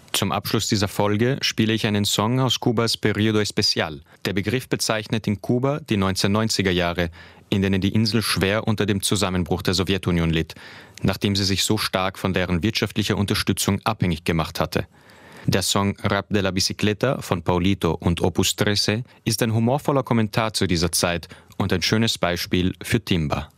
Zum Abschluss dieser Folge spiele ich einen Song aus Kubas Periodo Especial. Der Begriff bezeichnet in Kuba die 1990er Jahre, in denen die Insel schwer unter dem Zusammenbruch der Sowjetunion litt, nachdem sie sich so stark von deren wirtschaftlicher Unterstützung abhängig gemacht hatte. Der Song Rap de la Bicicleta von Paulito und Opus 13 ist ein humorvoller Kommentar zu dieser Zeit und ein schönes Beispiel für Timba.